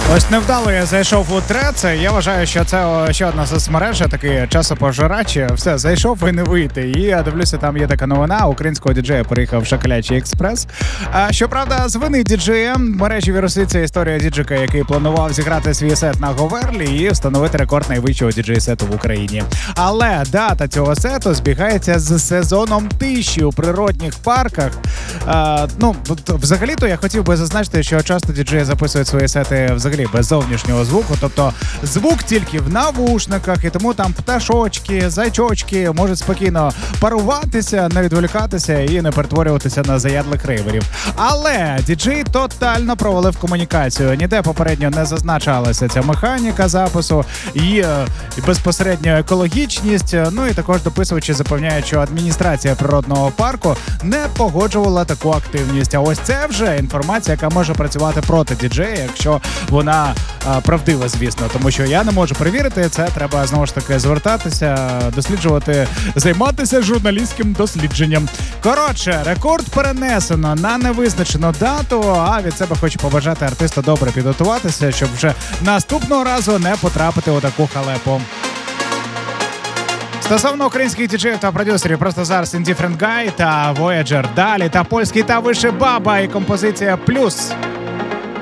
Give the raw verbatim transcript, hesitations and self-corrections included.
Ось невдало я зайшов у трец. Я вважаю, що це ще одна соцмережа, такий часопожирач. Все, зайшов і не вийти. І я дивлюся, там є така новина. Українського діджея приїхав Шоколячий Експрес. А, щоправда, з вини діджея мережі віруситься історія діджика, який планував зіграти свій сет на Говерлі і встановити рекорд найвищого діджей-сету в Україні. Але дата цього сету збігається з сезоном тиші у природних парках. А, ну, взагалі-то я хотів би зазначити, що часто діджеї записують свої сети взагалі без зовнішнього звуку, тобто звук тільки в навушниках, і тому там пташочки, зайчочки можуть спокійно паруватися, не відволікатися і не перетворюватися на заядлих рейверів. Але діджей тотально провалив комунікацію. Ніде попередньо не зазначалася ця механіка запису і, і безпосередньо екологічність. Ну і також дописувачі запевняють, що адміністрація природного парку не погоджувала таку активність. А ось це вже інформація, яка може працювати проти діджея, якщо вона а, правдива, звісно, тому що я не можу перевірити, це треба знову ж таки звертатися, досліджувати, займатися журналістським дослідженням. Коротше, рекорд перенесено на невизначену дату, а від себе хочу побажати артисту добре підготуватися, щоб вже наступного разу не потрапити у таку халепу. Стосовно українських діджеїв та продюсерів, просто зараз Indifferent Guy та Voyager, далі та польський та Вишибаба і композиція «Плюс».